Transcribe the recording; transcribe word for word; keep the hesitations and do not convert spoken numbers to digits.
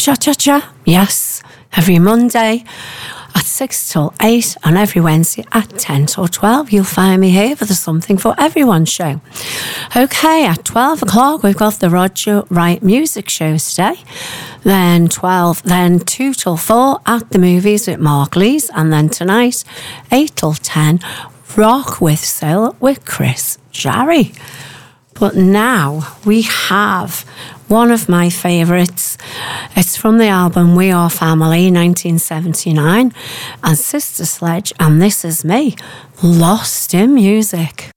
Cha Cha Cha, yes, every Monday at six till eight, and every Wednesday at ten till twelve. You'll find me here for the Something for Everyone show. Okay, at twelve o'clock, we've got the Roger Wright Music Show today. Then twelve, then two till four at the movies with Mark Lees. And then tonight, eight till ten, Rock with Soul with Chris Jarry. But now we have one of my favourites. It's from the album We Are Family, nineteen seventy-nine, and Sister Sledge, and This Is Me, Lost in Music.